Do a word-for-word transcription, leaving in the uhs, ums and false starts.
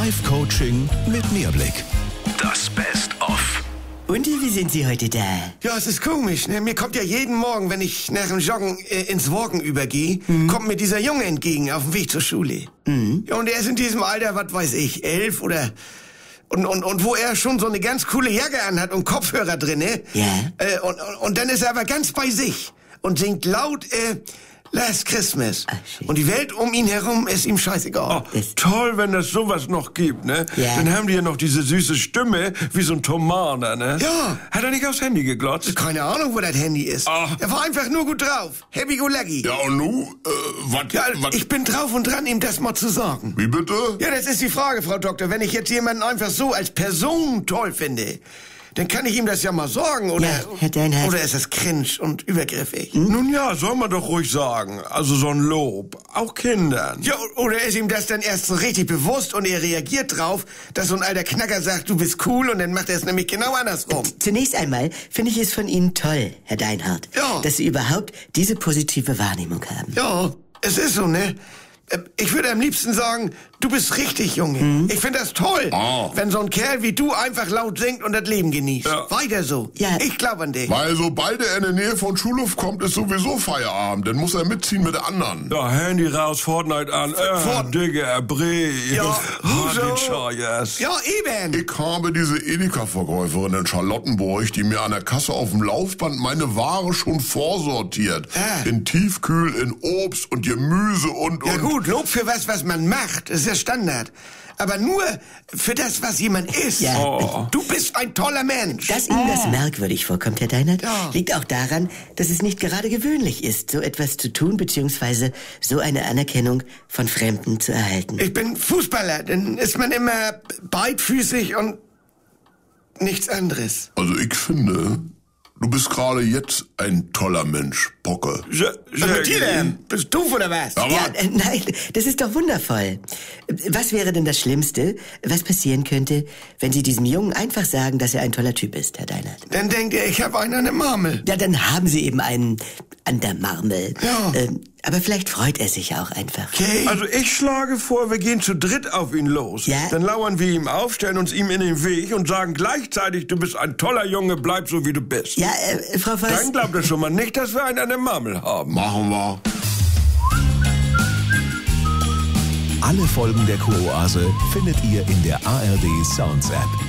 Live-Coaching mit Mehrblick. Das Best-of. Und wie sind Sie heute da? Ja, es ist komisch, ne? Mir kommt ja jeden Morgen, wenn ich nach dem Joggen äh, ins Walken übergehe, mhm. kommt mir dieser Junge entgegen auf dem Weg zur Schule. Mhm. Ja, und er ist in diesem Alter, was weiß ich, elf oder... Und, und, und wo er schon so eine ganz coole Jacke anhat und Kopfhörer drinne. Ja. Äh, und, und, und dann ist er aber ganz bei sich und singt laut, äh, Last Christmas. Ach, und die Welt um ihn herum ist ihm scheißegal. Oh, toll, wenn es sowas noch gibt, ne? Ja. Dann haben die ja noch diese süße Stimme, wie so ein Tomaner, ne? Ja. Hat er nicht aufs Handy geglotzt? Keine Ahnung, wo das Handy ist. Ah. Er war einfach nur gut drauf. Happy go lucky. Ja, und nu? Äh, was? Ja, wat? ich bin drauf und dran, ihm das mal zu sagen. Wie bitte? Ja, das ist die Frage, Frau Doktor. Wenn ich jetzt jemanden einfach so als Person toll finde, dann kann ich ihm das ja mal sagen, oder? Ja, Herr Deinhardt. Oder ist das cringe und übergriffig? Hm? Nun ja, soll man doch ruhig sagen. Also so ein Lob. Auch Kindern. Ja, oder ist ihm das dann erst so richtig bewusst und er reagiert drauf, dass so ein alter Knacker sagt, du bist cool, und dann macht er es nämlich genau andersrum. Zunächst einmal finde ich es von Ihnen toll, Herr Deinhardt, Ja. dass Sie überhaupt diese positive Wahrnehmung haben. Ja, es ist so, ne? Ich würde am liebsten sagen, du bist richtig, Junge. Mhm. Ich finde das toll, Ah. wenn so ein Kerl wie du einfach laut singt und das Leben genießt. Ja. Weiter so. Ja. Ich glaube an dich. Weil sobald er in der Nähe von Schulhof kommt, ist sowieso Feierabend. Dann muss er mitziehen mit anderen. Ja, Handy raus, Fortnite an. Äh, Fort- Digga, Bre. Ja, Hardcore, yes. Ja, eben. Ich habe diese Edeka-Verkäuferin in Charlottenburg, die mir an der Kasse auf dem Laufband meine Ware schon vorsortiert. Ah. In Tiefkühl, in Obst und Gemüse und... Ja und gut, Lob für was, was man macht, ist ja Standard. Aber nur für das, was jemand ist. Ja. Oh. Du bist ein toller Mensch. Dass Ihnen das merkwürdig vorkommt, Herr Deinhardt, Ja. liegt auch daran, dass es nicht gerade gewöhnlich ist, so etwas zu tun, beziehungsweise so eine Anerkennung von Fremden zu erhalten. Ich bin Fußballer, dann ist man immer beidfüßig und nichts anderes. Also ich finde, du bist gerade jetzt ein toller Mensch, Pocke. Sehr, Was sehr mit dir denn? Bist du doof oder was? Aber Ja, äh, nein, das ist doch wundervoll. Was wäre denn das Schlimmste, was passieren könnte, wenn Sie diesem Jungen einfach sagen, dass er ein toller Typ ist, Herr Deinhardt? Dann denkt er, ich habe einen an der Marmel. Ja, dann haben Sie eben einen an der Marmel. Ja. Ähm, aber vielleicht freut er sich auch einfach. Okay. Also ich schlage vor, wir gehen zu dritt auf ihn los. Ja. Dann lauern wir ihm auf, stellen uns ihm in den Weg und sagen gleichzeitig, du bist ein toller Junge, bleib so wie du bist. Ja, äh, Frau Voss... Dann glaubt er schon mal nicht, dass wir einen an der Marmel haben. machen wir. Alle Folgen der Kuroase findet ihr in der A R D Sounds App.